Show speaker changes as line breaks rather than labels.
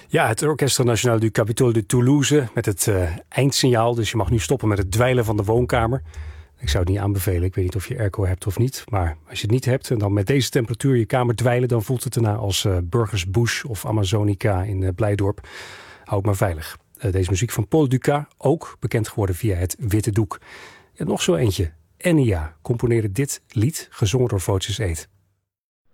Ja, het Orchestre National du Capitole de Toulouse met het eindsignaal. Dus je mag nu stoppen met het dweilen van de woonkamer. Ik zou het niet aanbevelen. Ik weet niet of je airco hebt of niet. Maar als je het niet hebt en dan met deze temperatuur je kamer dweilen, dan voelt het erna als Burgers Bush of Amazonica in Blijdorp. Houd maar veilig. Deze muziek van Paul Dukas, ook bekend geworden via het Witte Doek. En nog zo eentje. Enya componeerde dit lied, gezongen door Voces Eet.